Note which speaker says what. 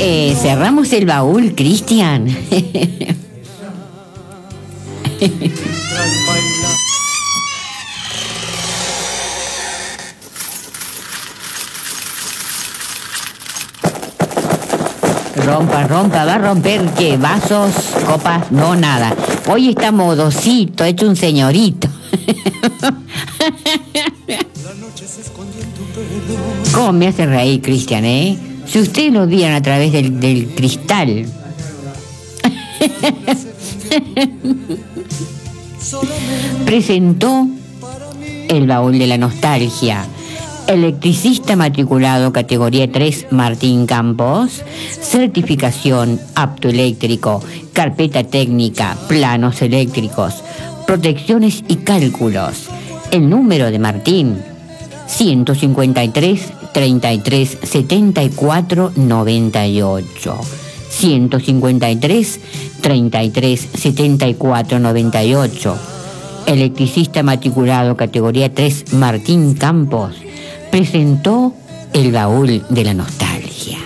Speaker 1: Cerramos el baúl, Cristian. Rompa, va a romper ¿qué? Vasos, copas, no, nada. Hoy está modosito, hecho un señorito. ¿Cómo me hace reír, Cristian, eh? Si ustedes lo vieran a través del cristal. Presentó el baúl de la nostalgia. Electricista matriculado categoría 3 Martín Campos, certificación apto eléctrico, carpeta técnica, planos eléctricos, protecciones y cálculos. El número de Martín 153 33 74 98. 153 33 74 98. Electricista matriculado categoría 3 Martín Campos presentó el baúl de la nostalgia.